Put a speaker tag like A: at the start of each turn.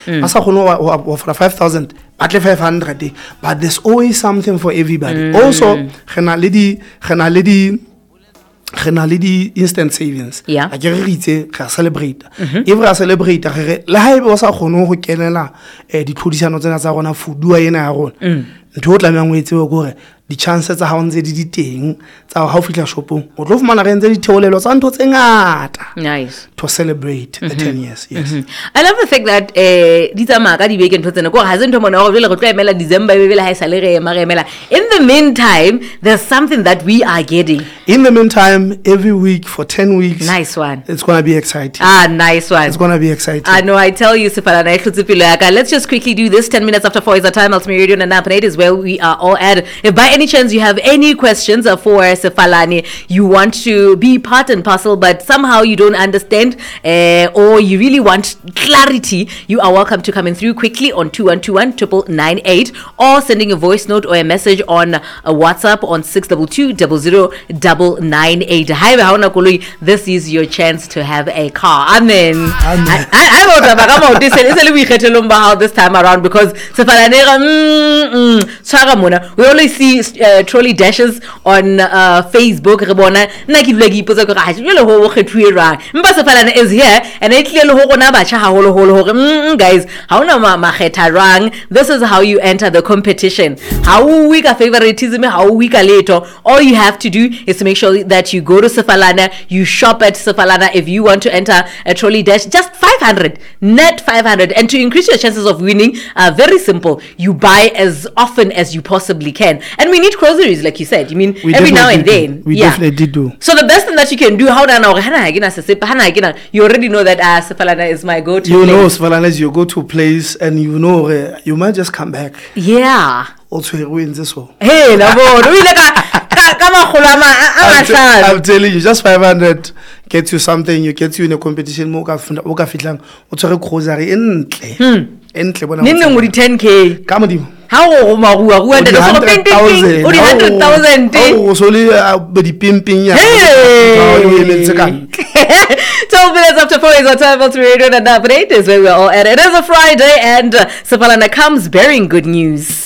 A: Asa kgone for 5,000 batle 500, but there's always something for everybody. Also gena le di instant savings.
B: Yeah.
A: A ke re itse ga celebrate. If re celebrate re le ha ebe o sa kgone go kenela di tlhodisano tsena tsa rona fudua ena ya rona. Ntho o tlamang o etse gore di chances tsa ha o ntse di teng tsa ha o fitla shopong o tlo fumana re ntse di theolelo tsa ntho tse ngata.
B: Nice.
A: To celebrate the 10 years. Yes.
B: I love the fact that di tsamaya ka di beke ntho tsena go ha se ntho mona go bele go tlo emela December be bele ha isale re emela. In the meantime, there's something that we are getting.
A: In the meantime, every week for 10 weeks.
B: Nice one.
A: It's going to be exciting.
B: Nice one.
A: It's going to be exciting.
B: I know, I tell you, Sefalana, let's just quickly do this. 10 minutes after 4 is the time. Ultimate Radio and Napanate is where we are all at. If by any chance you have any questions for Sefalani, you want to be part and parcel, but somehow you don't understand or you really want clarity, you are welcome to come in through quickly on 2121-998 or sending a voice note or a message on WhatsApp on 622-00-998. Hi, this is your chance to have a car. Amen. I wrote about this time around because we always see trolley dashes on Facebook. Is here and it guys, this is how you enter the competition. How weak a favoritism, how weak a later. All you have to do is to make sure that you go to Sefalana, you shop at Sefalana if you want to enter a trolley dash, just 500, net 500. And to increase your chances of winning, very simple. You buy as often as you possibly can. And we need groceries, like you said. You mean every now and then.
A: We definitely do.
B: So the best thing that you can do, you already know that Sefalana is my go-to place.
A: You know Sefalana is your go-to place, and you know you might just come back.
B: Yeah.
A: Also, wins this one.
B: Hey,
A: I'm telling you, just 500 gets you something. You get you in a competition. Moka fitlang. Otsore grocery entle. Entle bona.
B: Nini ngudi 10K.
A: Come on.
B: How maruwa the 100,000. 100,000.
A: Oh, so the pimping.
B: Hey. 12 minutes after 4 is our time to radio and update is where we're all at. It is a Friday and Sefalana comes bearing good news.